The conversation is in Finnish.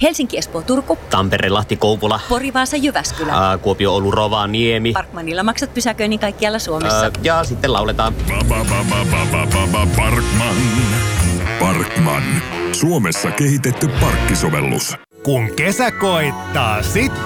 Helsinki, Espoo, Turku. Tampere, Lahti, Kouvola. Pori, Vaasa, Jyväskylä. Kuopio, Oulu, Rovaniemi. Parkmanilla maksat pysäköinnin kaikkialla Suomessa. Ja sitten lauletaan. Parkman. Suomessa kehitetty parkkisovellus. Kun kesä koittaa, sit